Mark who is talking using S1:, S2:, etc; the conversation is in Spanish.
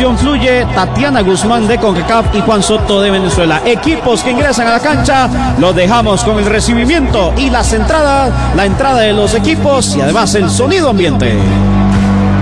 S1: transmisión fluye Tatiana Guzmán de CONCACAF y Juan Soto de Venezuela. Equipos que ingresan a la cancha, los dejamos con el recibimiento y la entrada de los equipos y además el sonido ambiente.